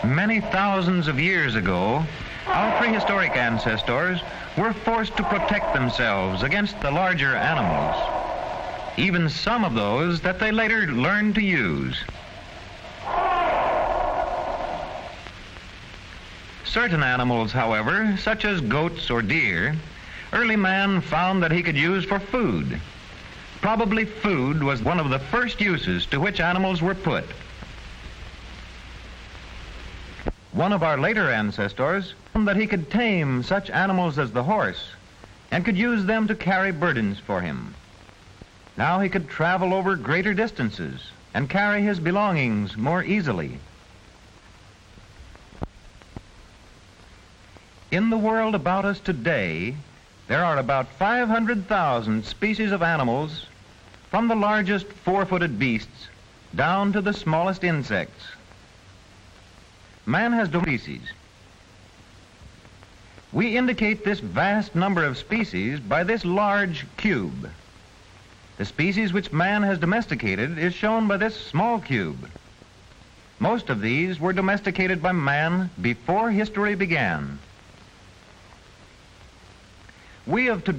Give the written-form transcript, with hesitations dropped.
Many thousands of years ago, our prehistoric ancestors were forced to protect themselves against the larger animals, even some of those that they later learned to use. Certain animals, however, such as goats or deer, early man found that he could use for food. Probably food was one of the first uses to which animals were put. One of our later ancestors found that he could tame such animals as the horse and could use them to carry burdens for him. Now he could travel over greater distances and carry his belongings more easily. In the world about us today, there are about 500,000 species of animals, from the largest four-footed beasts down to the smallest insects. Man has species. We indicate this vast number of species by this large cube. The species which man has domesticated is shown by this small cube. Most of these were domesticated by man before history began. We of today